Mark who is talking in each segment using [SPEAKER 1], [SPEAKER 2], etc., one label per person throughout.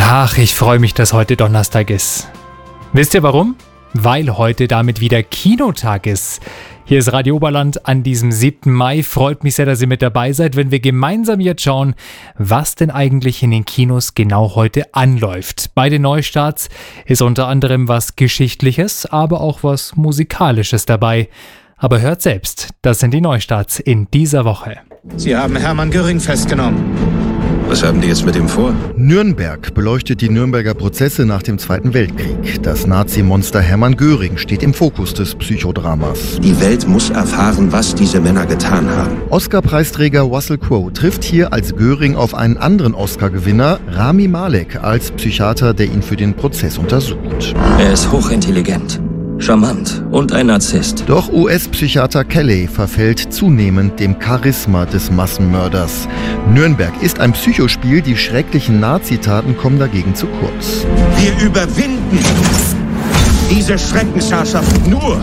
[SPEAKER 1] Ach, ich freue mich, dass heute Donnerstag ist. Wisst ihr warum? Weil heute damit wieder Kinotag ist. Hier ist Radio Oberland an diesem 7. Mai. Freut mich sehr, dass ihr mit dabei seid, wenn wir gemeinsam jetzt schauen, was denn eigentlich in den Kinos genau heute anläuft. Bei den Neustarts ist unter anderem was Geschichtliches, aber auch was Musikalisches dabei. Aber hört selbst, das sind die Neustarts in dieser Woche.
[SPEAKER 2] Sie haben Hermann Göring festgenommen.
[SPEAKER 3] Was haben die jetzt mit ihm vor?
[SPEAKER 4] Nürnberg beleuchtet die Nürnberger Prozesse nach dem Zweiten Weltkrieg. Das Nazi-Monster Hermann Göring steht im Fokus des Psychodramas.
[SPEAKER 3] Die Welt muss erfahren, was diese Männer getan haben.
[SPEAKER 4] Oscar-Preisträger Russell Crowe trifft hier als Göring auf einen anderen Oscar-Gewinner, Rami Malek, als Psychiater, der ihn für den Prozess untersucht.
[SPEAKER 5] Er ist hochintelligent, charmant und ein Narzisst.
[SPEAKER 4] Doch US-Psychiater Kelly verfällt zunehmend dem Charisma des Massenmörders. Nürnberg ist ein Psychospiel, die schrecklichen Nazitaten kommen dagegen zu kurz.
[SPEAKER 2] Wir überwinden diese Schreckensherrschaft nur,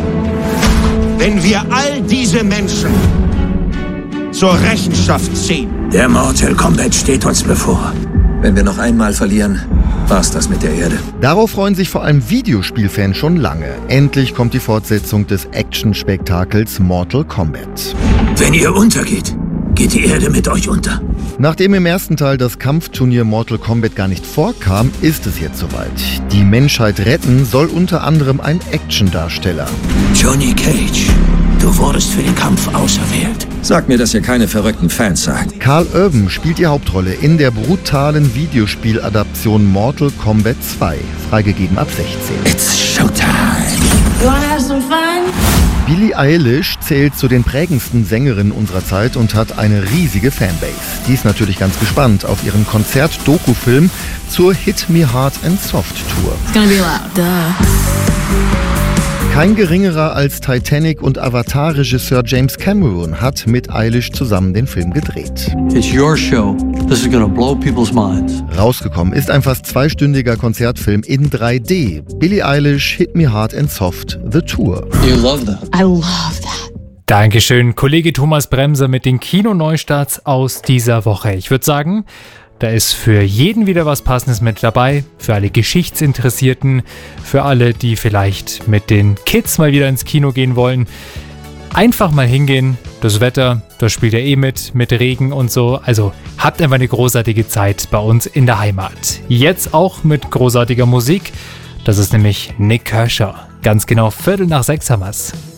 [SPEAKER 2] wenn wir all diese Menschen zur Rechenschaft ziehen.
[SPEAKER 5] Der Mortal Kombat steht uns bevor. Wenn wir noch einmal verlieren, war's das mit der Erde.
[SPEAKER 4] Darauf freuen sich vor allem Videospielfans schon lange. Endlich kommt die Fortsetzung des Action-Spektakels Mortal Kombat.
[SPEAKER 5] Wenn ihr untergeht, geht die Erde mit euch unter.
[SPEAKER 4] Nachdem im ersten Teil das Kampfturnier Mortal Kombat gar nicht vorkam, ist es jetzt soweit. Die Menschheit retten soll unter anderem ein Actiondarsteller.
[SPEAKER 5] Johnny Cage, du wurdest für den Kampf auserwählt.
[SPEAKER 6] Sag mir, dass ihr keine verrückten Fans seid.
[SPEAKER 4] Karl Urban spielt die Hauptrolle in der brutalen Videospieladaption Mortal Kombat 2, freigegeben ab 16.
[SPEAKER 5] It's showtime.
[SPEAKER 7] You wanna have some fun?
[SPEAKER 4] Billie Eilish zählt zu den prägendsten Sängerinnen unserer Zeit und hat eine riesige Fanbase. Die ist natürlich ganz gespannt auf ihren Konzert-Doku-Film zur Hit Me Hard and Soft Tour.
[SPEAKER 7] It's gonna be loud. Duh.
[SPEAKER 4] Kein geringerer als Titanic- und Avatar-Regisseur James Cameron hat mit Eilish zusammen den Film gedreht.
[SPEAKER 8] It's your show. This is gonna blow people's minds.
[SPEAKER 4] Rausgekommen ist ein fast zweistündiger Konzertfilm in 3D. Billie Eilish, Hit Me Hard and Soft, The Tour.
[SPEAKER 8] You love that.
[SPEAKER 7] I love that.
[SPEAKER 1] Dankeschön, Kollege Thomas Bremser mit den Kino-Neustarts aus dieser Woche. Ich würde sagen, da ist für jeden wieder was Passendes mit dabei, für alle Geschichtsinteressierten, für alle, die vielleicht mit den Kids mal wieder ins Kino gehen wollen. Einfach mal hingehen, das Wetter, das spielt ja eh mit Regen und so. Also habt einfach eine großartige Zeit bei uns in der Heimat. Jetzt auch mit großartiger Musik, das ist nämlich Nik Kershaw. Ganz genau 5:45 haben wir's.